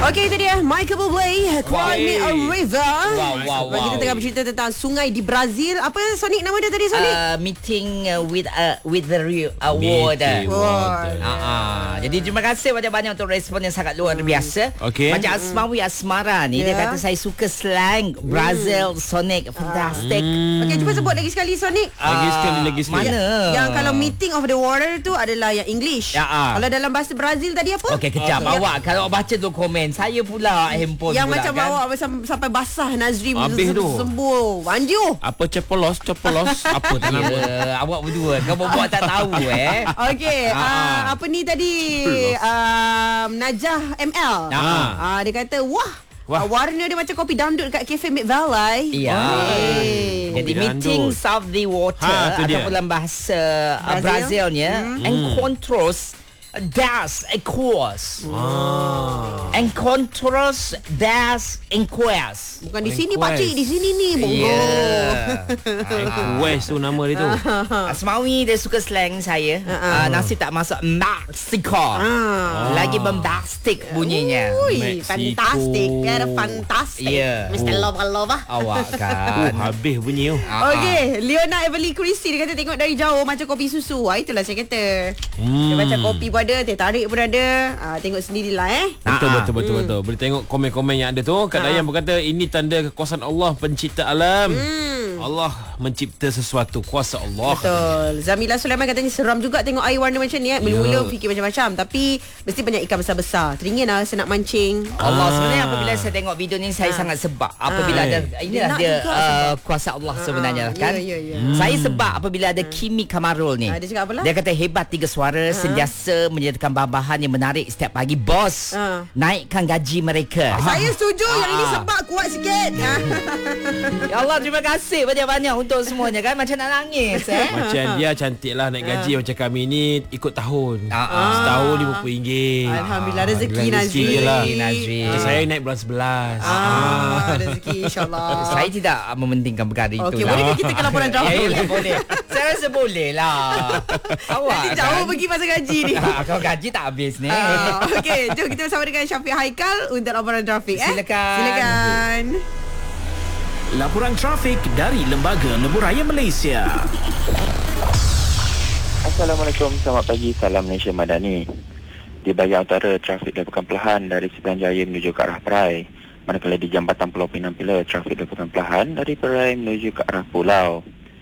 Okey, itu dia Michael Bublé, Cry Me a River. Wow. Kita tengah bercerita tentang sungai di Brazil. Apa Sonic nama dia tadi, Sonic? Meeting with the water. Jadi terima kasih banyak-banyak untuk respon yang sangat luar biasa. Macam Asmawi Asmara ni, dia kata saya suka slang Brazil Sonic, fantastic. Okey, cuba sebut lagi sekali, Sonic. Lagi sekali. Mana? Yang kalau meeting of the water tu adalah yang English. Kalau dalam bahasa Brazil tadi apa? Okey, kejap. Awak kalau baca tu komen, saya pula handphone yang pula, macam kan? awak sampai basah Nazri sembuh. Manju. Apa cepolos apa tak nama. Awak berdua kau buat tak tahu Okey, apa ni tadi? Najah ML. Dia kata warna dia macam kopi dandut kat Cafe Mid Valley. Jadi meeting of the water ataupun dalam bahasa Brazilnya encontros das equals. Encontros das equals. Bukan di sini pakcik, di sini ni. West tu nama dia tu. Asmawi dia suka slang saya. Nasi tak masuk Mexico. Lagi bombastic bunyinya. Fantastic. Dia ada fantastic. Mr. Love. Awak kan. Habis bunyi tu. Okey, Leona Everly Christy dia kata tengok dari jauh macam kopi susu. Itulah saya kata. Dia macam kopi pun ada, teh tarik pun ada. Tengok sendirilah Betul. Boleh tengok komen-komen yang ada tu. Kak Dayan berkata ini tanda kekuasaan Allah pencipta alam. Allah mencipta sesuatu, kuasa Allah. Betul. Zamila Sulaiman katanya seram juga tengok air warna macam ni. Mula-mula fikir macam-macam, tapi mesti banyak ikan besar-besar. Teringin lah saya nak mancing. Allah, sebenarnya apabila saya tengok video ni saya sangat sebab apabila ada inilah dia kuasa Allah sebenarnya kan. Saya sebab apabila ada Kimi Kamarul ni. Dia cakap apalah? Dia kata hebat tiga suara sentiasa menyediakan bahan-bahan yang menarik setiap pagi. Bos, naikkan gaji mereka. Saya setuju. Yang ini sebab kuat sikit. Ya Allah, terima kasih banyak-banyak untuk semuanya kan. Macam nak nangis Macam dia cantik lah naik gaji. Macam kami ni ikut tahun. Setahun RM50. Alhamdulillah, rezeki Nazri lah. Nazri. Saya naik bulan 11. Rezeki insyaAllah. Saya tidak mementingkan perkara itu. Okey, boleh kita ke laporan trafik? Boleh. Saya rasa boleh lah. Awak nanti jauh pergi pasal gaji ni. Kalau gaji tak habis ni. Okey, jom kita bersama dengan Syafiq Haikal untuk laporan trafik. Silakan. Laporan trafik dari Lembaga Lebuhraya Malaysia. Assalamualaikum, selamat pagi. Salam Malaysia Madani. Di bahagian utara, trafik dilakukan perlahan dari Sembilan Jaya menuju ke arah Perai. Manakala di Jambatan Pulau Pinang Pilar, trafik dilakukan perlahan dari Perai menuju ke arah Pulau.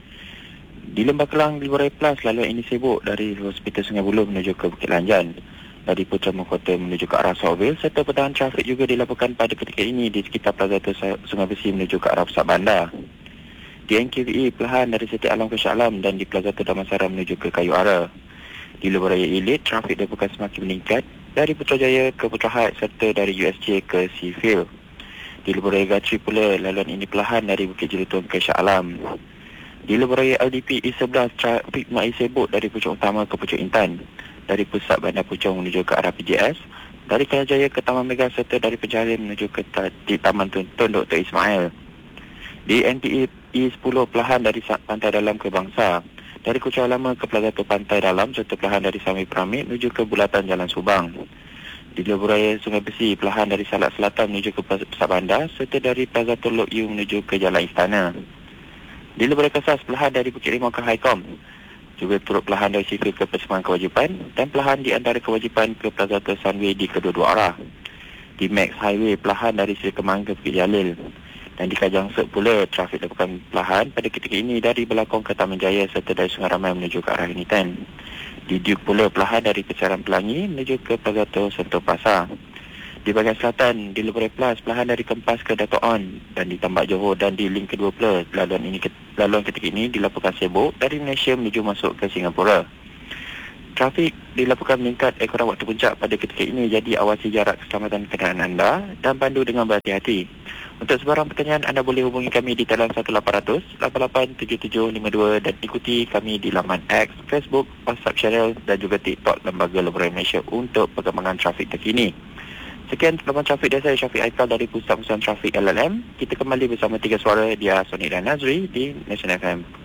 Di Lembah Kelang, Lebuhraya Plus, laluan ini sibuk dari Hospital Sungai Buloh menuju ke Bukit Lanjan. Dari Putra Mahkota menuju ke arah Sarawak, serta pertahanan trafik juga dilaporkan pada ketika ini di sekitar Plaza Sungai Besi menuju ke arah Pusat Bandar. Di NKVE perlahan dari Siti Alam ke Shah Alam dan di Plaza Damansara menuju ke Kayu Ara. Di Lebuhraya Elite, trafik dilaporkan semakin meningkat dari Putrajaya ke Putrahad serta dari USJ ke Seafield. Di Lebuhraya Gatri pula, laluan ini perlahan dari Bukit Jelutong ke Shah Alam. Di Lebuhraya LDP E11, trafik makin sibuk dari Pucuk Utama ke Pucuk Intan. Dari pusat Bandar Puchong menuju ke arah PJS, dari Kerajaya ke Taman Mega serta dari Penjalin menuju ke Taman Tuntun Dr. Ismail. Di NPE E10 perlahan dari Pantai Dalam ke Bangsa, dari Kuchai Lama ke Plaza Pantai Dalam serta perlahan dari Sami Piramid menuju ke Bulatan Jalan Subang. Di Lebuhraya Sungai Besi perlahan dari Salak Selatan menuju ke Pusat Bandar serta dari Plaza Teluk Yu menuju ke Jalan Istana. Di Lebuhraya Kesas perlahan dari Bukit Limau ke Haikom, juga turut perlahan dari Sifil ke Persimpangan Kewajipan dan perlahan di antara Kewajipan ke Plaza Sunway di kedua-dua arah. Di Max Highway perlahan dari Sri Kemang ke Bukit Jalil. Dan di Kajang Sek pula trafik dilakukan perlahan pada ketika ini dari Belakong ke Taman Jaya serta dari Sungai Ramai menuju ke arah Hinitan. Di Duke pula perlahan dari Kecaran Pelangi menuju ke Plaza Sentul Pasar. Di bahagian selatan, di Lebuhraya Plus, perlahan dari Kempas ke Dato' On dan di Tambak Johor dan di link kedua pula, laluan ketika ini dilaporkan sibuk dari Malaysia menuju masuk ke Singapura. Trafik dilaporkan meningkat ekoran waktu puncak pada ketika ini, jadi awasi jarak keselamatan kenderaan anda dan pandu dengan berhati-hati. Untuk sebarang pertanyaan, anda boleh hubungi kami di talian 1800 887752 dan ikuti kami di laman X, Facebook, WhatsApp channel dan juga TikTok Lembaga Lebuhraya Malaysia untuk perkembangan trafik terkini. Sekian laporan trafik dari saya, Syafiq Haikal dari Pusat Trafik LLM. Kita kembali bersama Tiga Suara, dia Sonic dan Nazri di Nation FM.